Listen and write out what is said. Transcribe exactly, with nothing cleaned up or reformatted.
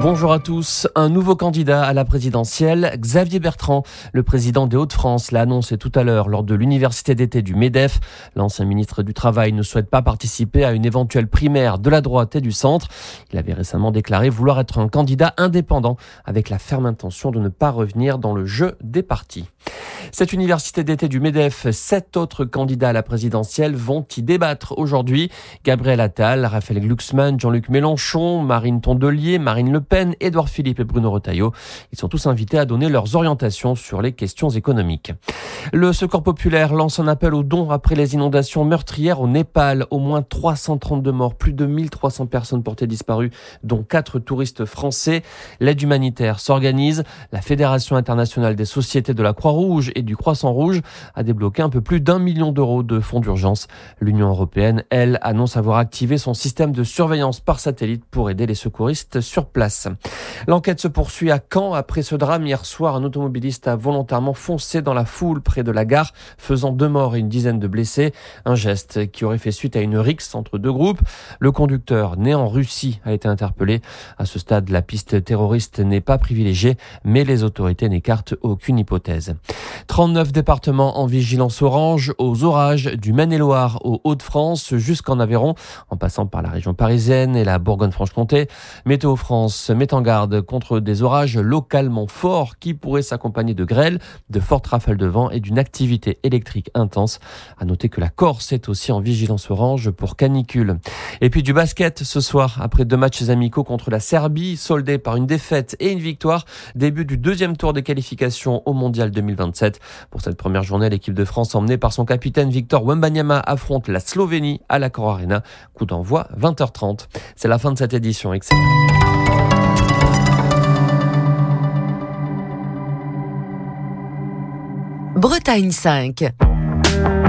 Bonjour à tous. Un nouveau candidat à la présidentielle, Xavier Bertrand, le président des Hauts-de-France, l'a annoncé tout à l'heure lors de l'université d'été du MEDEF. L'ancien ministre du Travail ne souhaite pas participer à une éventuelle primaire de la droite et du centre. Il avait récemment déclaré vouloir être un candidat indépendant avec la ferme intention de ne pas revenir dans le jeu des partis. Cette université d'été du MEDEF, sept autres candidats à la présidentielle vont y débattre aujourd'hui. Gabriel Attal, Raphaël Glucksmann, Jean-Luc Mélenchon, Marine Tondelier, Marine Le Pen, Édouard Philippe et Bruno Retailleau. Ils sont tous invités à donner leurs orientations sur les questions économiques. Le Secours populaire lance un appel aux dons après les inondations meurtrières au Népal. Au moins trois cent trente-deux morts, plus de mille trois cents personnes portées disparues, dont quatre touristes français. L'aide humanitaire s'organise. La Fédération internationale des sociétés de la Croix-Rouge et du Croissant-Rouge a débloqué un peu plus d'un million d'euros de fonds d'urgence. L'Union européenne, elle, annonce avoir activé son système de surveillance par satellite pour aider les secouristes sur place. L'enquête se poursuit à Caen. Après ce drame, hier soir, un automobiliste a volontairement foncé dans la foule près de la gare, faisant deux morts et une dizaine de blessés. Un geste qui aurait fait suite à une rixe entre deux groupes. Le conducteur, né en Russie, a été interpellé. À ce stade, la piste terroriste n'est pas privilégiée, mais les autorités n'écartent aucune hypothèse. trente-neuf départements en vigilance orange aux orages du Maine-et-Loire aux Hauts-de-France jusqu'en Aveyron, en passant par la région parisienne et la Bourgogne-Franche-Comté. Météo France met en garde contre des orages localement forts qui pourraient s'accompagner de grêles, de fortes rafales de vent et d'une activité électrique intense. À noter que la Corse est aussi en vigilance orange pour canicule. Et puis du basket ce soir, après deux matchs amicaux contre la Serbie, soldés par une défaite et une victoire. Début du deuxième tour des qualifications au Mondial deux mille vingt-sept. Pour cette première journée, l'équipe de France, emmenée par son capitaine Victor Wembanyama, affronte la Slovénie à l'Accor Arena. Coup d'envoi vingt heures trente. C'est la fin de cette édition. Excellent. Bretagne cinq.